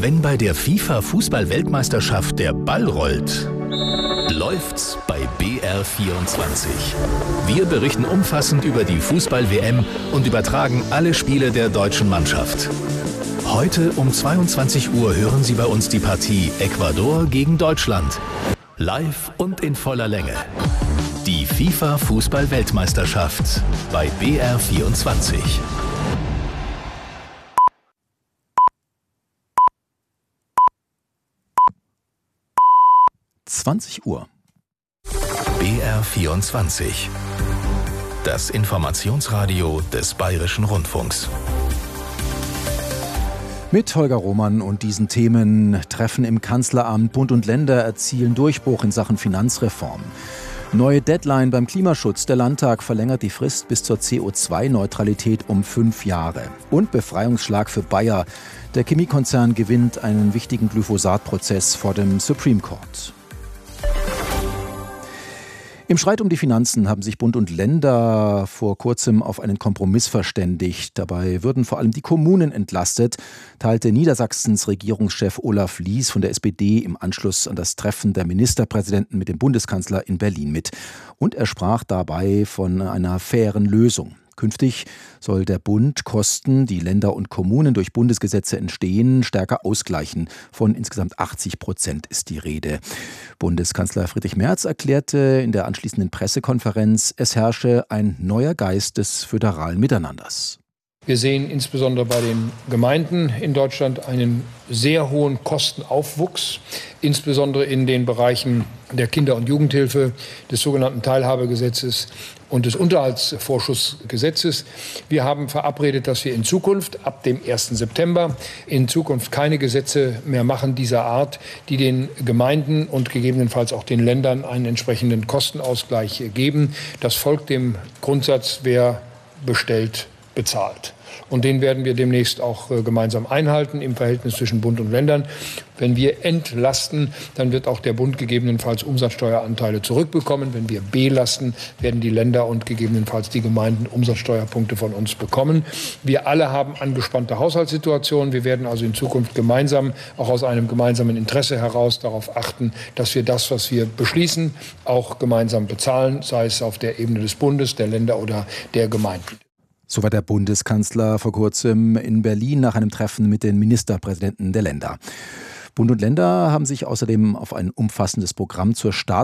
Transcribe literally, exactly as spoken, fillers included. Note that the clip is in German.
Wenn bei der FIFA-Fußball-Weltmeisterschaft der Ball rollt, läuft's bei B R vierundzwanzig. Wir berichten umfassend über die Fußball-W M und übertragen alle Spiele der deutschen Mannschaft. Heute um zweiundzwanzig Uhr hören Sie bei uns die Partie Ecuador gegen Deutschland. Live und in voller Länge. Die FIFA-Fußball-Weltmeisterschaft bei B R vierundzwanzig. zwanzig Uhr. B R vierundzwanzig. Das Informationsradio des Bayerischen Rundfunks. Mit Holger Roman und diesen Themen: Treffen im Kanzleramt, Bund und Länder erzielen Durchbruch in Sachen Finanzreform. Neue Deadline beim Klimaschutz. Der Landtag verlängert die Frist bis zur C O zwei Neutralität um fünf Jahre. Und Befreiungsschlag für Bayer. Der Chemiekonzern gewinnt einen wichtigen Glyphosat-Prozess vor dem Supreme Court. Im Streit um die Finanzen haben sich Bund und Länder vor kurzem auf einen Kompromiss verständigt. Dabei würden vor allem die Kommunen entlastet, teilte Niedersachsens Regierungschef Olaf Lies von der S P D im Anschluss an das Treffen der Ministerpräsidenten mit dem Bundeskanzler in Berlin mit. Und er sprach dabei von einer fairen Lösung. Künftig soll der Bund Kosten, die Länder und Kommunen durch Bundesgesetze entstehen, stärker ausgleichen. Von insgesamt achtzig Prozent ist die Rede. Bundeskanzler Friedrich Merz erklärte in der anschließenden Pressekonferenz, es herrsche ein neuer Geist des föderalen Miteinanders. Wir sehen insbesondere bei den Gemeinden in Deutschland einen sehr hohen Kostenaufwuchs, insbesondere in den Bereichen der Kinder- und Jugendhilfe, des sogenannten Teilhabegesetzes und des Unterhaltsvorschussgesetzes. Wir haben verabredet, dass wir in Zukunft, ab dem ersten September, in Zukunft keine Gesetze mehr machen dieser Art, die den Gemeinden und gegebenenfalls auch den Ländern einen entsprechenden Kostenausgleich geben. Das folgt dem Grundsatz, wer bestellt, bezahlt. Und den werden wir demnächst auch äh, gemeinsam einhalten im Verhältnis zwischen Bund und Ländern. Wenn wir entlasten, dann wird auch der Bund gegebenenfalls Umsatzsteueranteile zurückbekommen. Wenn wir belasten, werden die Länder und gegebenenfalls die Gemeinden Umsatzsteuerpunkte von uns bekommen. Wir alle haben angespannte Haushaltssituationen. Wir werden also in Zukunft gemeinsam, auch aus einem gemeinsamen Interesse heraus, darauf achten, dass wir das, was wir beschließen, auch gemeinsam bezahlen, sei es auf der Ebene des Bundes, der Länder oder der Gemeinden. So war der Bundeskanzler vor kurzem in Berlin nach einem Treffen mit den Ministerpräsidenten der Länder. Bund und Länder haben sich außerdem auf ein umfassendes Programm zur Start